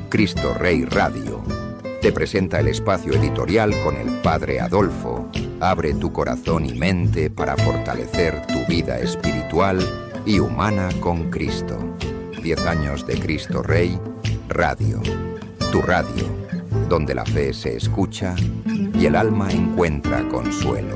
Cristo Rey Radio te presenta el espacio editorial con el Padre Adolfo. Abre tu corazón y mente para fortalecer tu vida espiritual y humana con Cristo. 10 años de Cristo Rey Radio. Tu radio, donde la fe se escucha y el alma encuentra consuelo.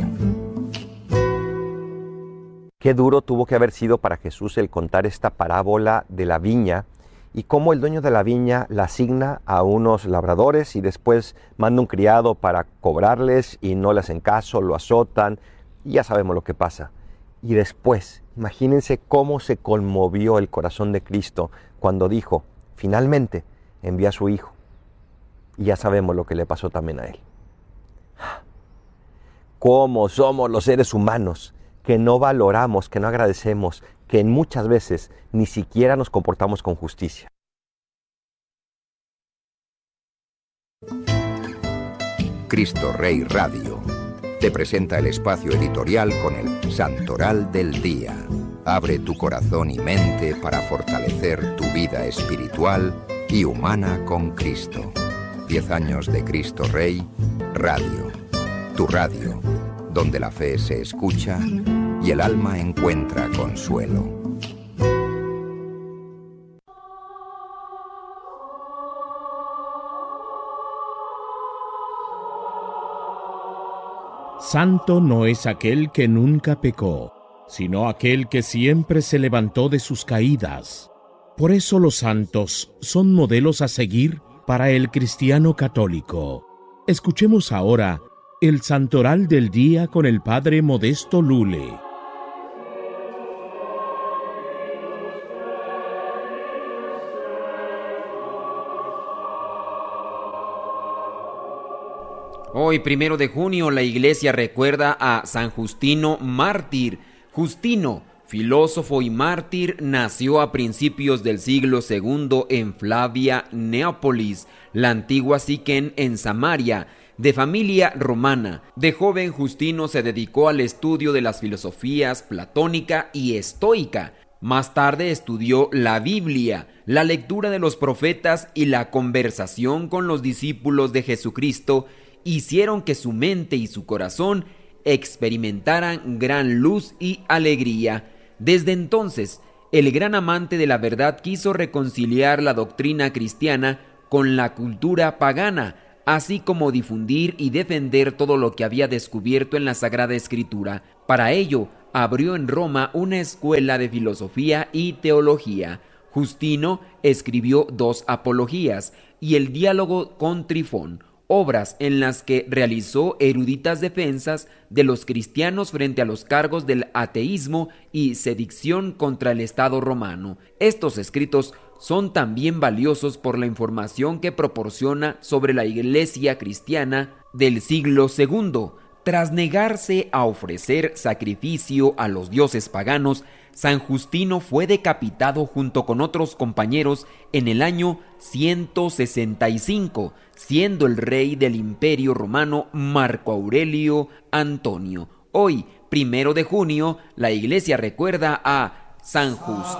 Qué duro tuvo que haber sido para Jesús el contar esta parábola de la viña y cómo el dueño de la viña la asigna a unos labradores y después manda un criado para cobrarles y no le hacen caso, lo azotan y ya sabemos lo que pasa. Y después, imagínense cómo se conmovió el corazón de Cristo cuando dijo, finalmente envía a su Hijo. Y ya sabemos lo que le pasó también a él. ¿Cómo somos los seres humanos que no valoramos, que no agradecemos, que muchas veces ni siquiera nos comportamos con justicia? Cristo Rey Radio te presenta el espacio editorial con el Santoral del Día. Abre tu corazón y mente para fortalecer tu vida espiritual y humana con Cristo. 10 años de Cristo Rey Radio. Tu radio, donde la fe se escucha y el alma encuentra consuelo. Santo no es aquel que nunca pecó, sino aquel que siempre se levantó de sus caídas. Por eso los santos son modelos a seguir para el cristiano católico. Escuchemos ahora el Santoral del Día con el Padre Modesto Lule. Hoy, 1 de junio, la Iglesia recuerda a San Justino mártir. Justino, filósofo y mártir, nació a principios del siglo II en Flavia, Neápolis, la antigua Siquén en Samaria, de familia romana. De joven, Justino se dedicó al estudio de las filosofías platónica y estoica. Más tarde estudió la Biblia, la lectura de los profetas y la conversación con los discípulos de Jesucristo hicieron que su mente y su corazón experimentaran gran luz y alegría. Desde entonces, el gran amante de la verdad quiso reconciliar la doctrina cristiana con la cultura pagana, así como difundir y defender todo lo que había descubierto en la Sagrada Escritura. Para ello, abrió en Roma una escuela de filosofía y teología. Justino escribió 2 apologías y el diálogo con Trifón, obras en las que realizó eruditas defensas de los cristianos frente a los cargos del ateísmo y sedición contra el Estado romano. Estos escritos son también valiosos por la información que proporciona sobre la Iglesia cristiana del siglo II. Tras negarse a ofrecer sacrificio a los dioses paganos, San Justino fue decapitado junto con otros compañeros en el año 165, siendo el rey del Imperio Romano Marco Aurelio Antonio. Hoy, 1 de junio, la Iglesia recuerda a San Justino.